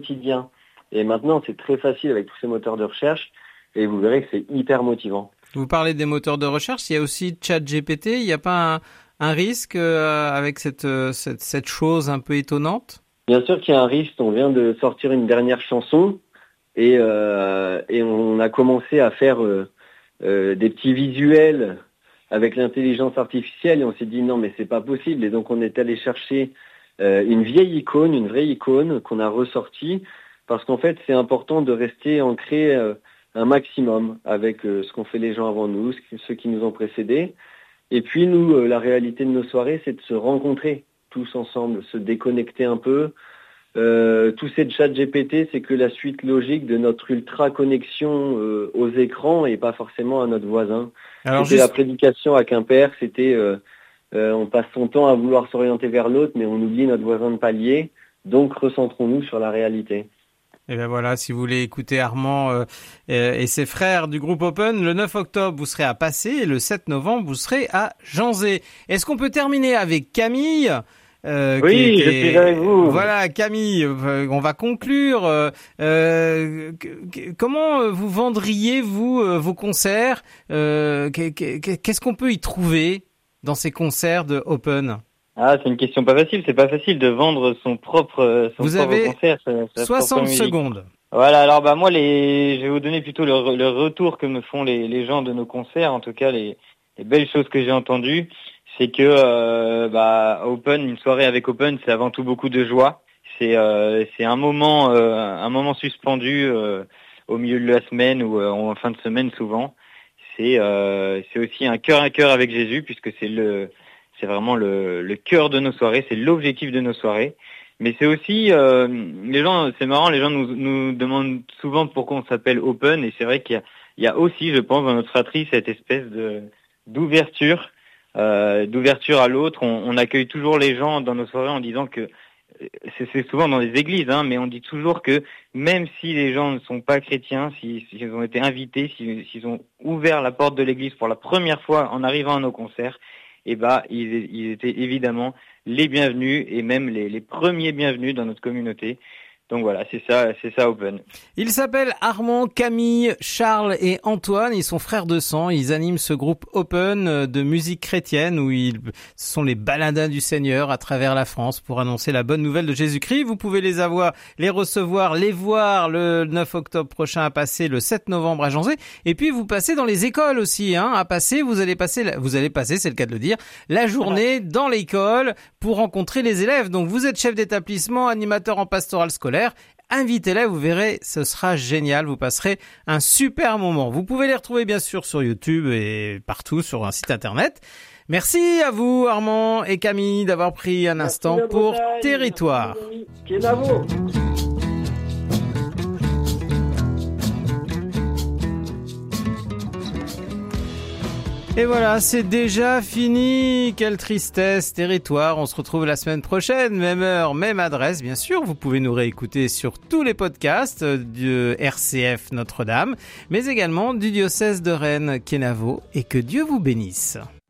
quotidien. Et maintenant, c'est très facile avec tous ces moteurs de recherche et vous verrez que c'est hyper motivant. Vous parlez des moteurs de recherche, il y a aussi ChatGPT, il n'y a pas un risque avec cette chose un peu étonnante? Bien sûr qu'il y a un risque, on vient de sortir une dernière chanson et on a commencé à faire des petits visuels avec l'intelligence artificielle et on s'est dit non mais c'est pas possible et donc on est allé chercher une vieille icône, une vraie icône qu'on a ressortie parce qu'en fait c'est important de rester ancré un maximum avec ce qu'ont fait les gens avant nous, ceux qui nous ont précédés. Et puis nous, la réalité de nos soirées, c'est de se rencontrer tous ensemble, se déconnecter un peu. Tout ces chats GPT, c'est que la suite logique de notre ultra connexion aux écrans et pas forcément à notre voisin. Alors c'était la prédication à Quimper, c'était on passe son temps à vouloir s'orienter vers l'autre, mais on oublie notre voisin de palier. Donc recentrons-nous sur la réalité. Et ben voilà, si vous voulez écouter Armand et ses frères du groupe Open, le 9 octobre, vous serez à Passé et le 7 novembre, vous serez à Janzé. Est-ce qu'on peut terminer avec Camille oui, je suis avec vous. Voilà, Camille, on va conclure. Comment vous vendriez, vous, vos concerts Qu'est-ce qu'on peut y trouver dans ces concerts de Open ? Ah, c'est une question pas facile. C'est pas facile de vendre son propre Vous avez concert. 60 secondes. Voilà. Alors bah moi, je vais vous donner plutôt le retour que me font les gens de nos concerts. En tout cas, les belles choses que j'ai entendues, c'est que Open, une soirée avec Open, c'est avant tout beaucoup de joie. C'est un moment suspendu au milieu de la semaine ou en fin de semaine souvent. C'est aussi un cœur à cœur avec Jésus puisque c'est vraiment le cœur de nos soirées, c'est l'objectif de nos soirées. Mais c'est aussi c'est marrant, les gens nous demandent souvent pourquoi on s'appelle Open, et c'est vrai qu'il y a aussi, je pense, dans notre fratrie, cette espèce d'ouverture à l'autre. On accueille toujours les gens dans nos soirées en disant que c'est souvent dans les églises, mais on dit toujours que même si les gens ne sont pas chrétiens, s'ils ont été invités, s'ils ont ouvert la porte de l'église pour la première fois en arrivant à nos concerts, ils étaient évidemment les bienvenus et même les premiers bienvenus dans notre communauté. Donc voilà, c'est ça Open. Ils s'appellent Armand, Camille, Charles et Antoine. Ils sont frères de sang. Ils animent ce groupe Open de musique chrétienne où ce sont les baladins du Seigneur à travers la France pour annoncer la bonne nouvelle de Jésus-Christ. Vous pouvez les recevoir, les voir le 9 octobre prochain à Passé, le 7 novembre à Janzé. Et puis vous passez dans les écoles aussi, à Passé. Vous allez passer, c'est le cas de le dire, la journée dans l'école pour rencontrer les élèves. Donc vous êtes chef d'établissement, animateur en pastoral scolaire. Invitez-les, vous verrez, ce sera génial, vous passerez un super moment. Vous pouvez les retrouver bien sûr sur YouTube et partout sur un site internet. Merci à vous Armand et Camille d'avoir pris un instant pour Territoire. Et voilà, c'est déjà fini. Quelle tristesse, Territoire. On se retrouve la semaine prochaine, même heure, même adresse. Bien sûr, vous pouvez nous réécouter sur tous les podcasts de RCF Notre-Dame, mais également du diocèse de Rennes, Kenavo, et que Dieu vous bénisse.